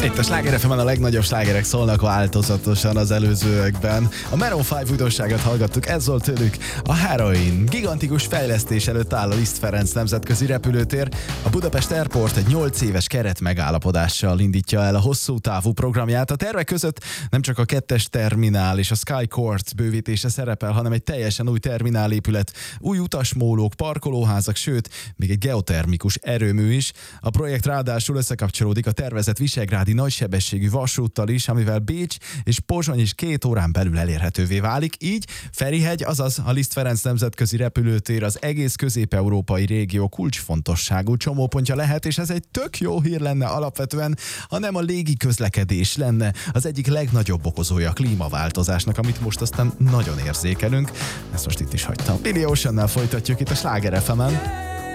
Itt a Sláger FM-en a legnagyobb slágerek szólnak változatosan az előzőekben. A Maroon 5 újdonságát hallgattuk, ez volt tőlük a Heroin. Gigantikus fejlesztés előtt áll a Liszt Ferenc nemzetközi repülőtér. A Budapest Airport egy 8 éves keret megállapodással indítja el a hosszú távú programját. A tervek között nem csak a 2-es terminál és a Sky Court bővítése szerepel, hanem egy teljesen új terminálépület, új utasmólók, parkolóházak, sőt, még egy geotermikus erőmű is. A projekt ráadásul összekapcsolódik a tervezett visegrádi nagysebességű vasúttal is, amivel Bécs és Pozsony is 2 órán belül elérhetővé válik. Így Ferihegy, azaz a Liszt Ferenc nemzetközi repülőtér az egész közép-európai régió kulcsfontosságú csomópontja lehet, és ez egy tök jó hír lenne alapvetően, ha nem a légi közlekedés lenne az egyik legnagyobb okozója a klímaváltozásnak, amit most aztán nagyon érzékelünk. Ezt most itt is hagytam. Billy Oceannal folytatjuk itt a Sláger FM-en.